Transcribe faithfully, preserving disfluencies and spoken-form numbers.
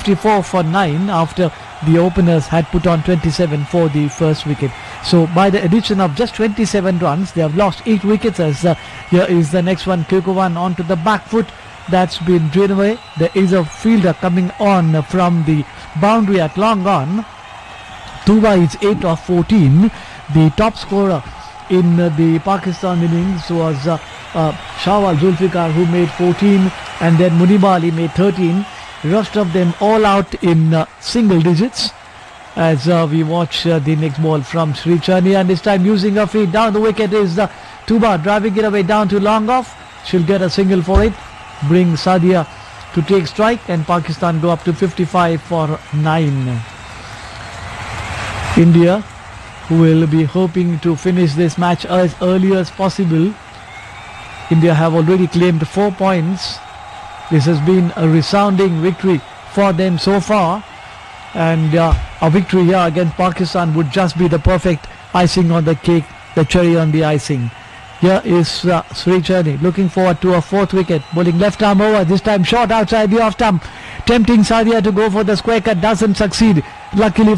fifty-four for nine after the openers had put on twenty-seven for the first wicket. So by the addition of just twenty-seven runs, they have lost eight wickets. As uh, here is the next one, Kirkovan onto the back foot. That's been drawn away. There is a fielder coming on from the boundary at long on. Tuba is eight of fourteen. The top scorer in uh, the Pakistan innings was uh, uh, Shahwal Zulfikar, who made fourteen, and then Munib Ali made thirteen. Rest of them all out in uh, single digits. As uh, we watch uh, the next ball from Sri Chani, and this time using her feet down the wicket is uh, Tuba driving it away down to long off. She'll get a single for it. Bring Sadia to take strike, and Pakistan go up to fifty-five for nine. India, who will be hoping to finish this match as early as possible. India have already claimed four points. This has been a resounding victory for them so far, and uh, a victory here against Pakistan would just be the perfect icing on the cake, the cherry on the icing. Here is uh, Sri Chani looking forward to a fourth wicket, bowling left arm over, this time short outside the off stump, tempting Sadia to go for the square cut, doesn't succeed. Luckily